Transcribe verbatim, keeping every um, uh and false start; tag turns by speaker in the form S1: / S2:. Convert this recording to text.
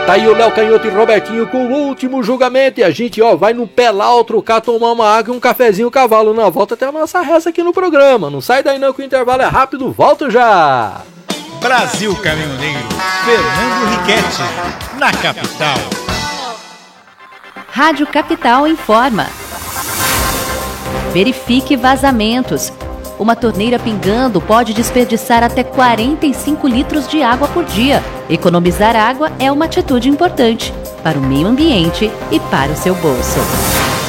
S1: Tá aí o Léo Canhoto e Robertinho com o último julgamento. E a gente, ó, vai no Pelau trocar, tomar uma água e um cafezinho cavalo. Na volta até a nossa reza aqui no programa. Não sai daí não que o intervalo é rápido, volto já!
S2: Brasil Caminhoneiro, Fernando Riquetti, na capital.
S3: Rádio Capital informa. Verifique vazamentos. Uma torneira pingando pode desperdiçar até quarenta e cinco litros de água por dia. Economizar água é uma atitude importante para o meio ambiente e para o seu bolso.